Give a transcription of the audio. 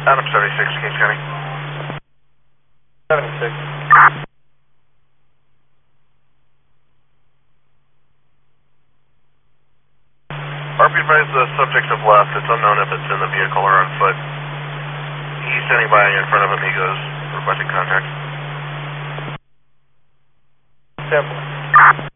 Adam 76, Kings County. 76. RP advised the subject have left. It's unknown if it's in the vehicle or on foot. He's standing by in front of Amigos, requesting contact. 10.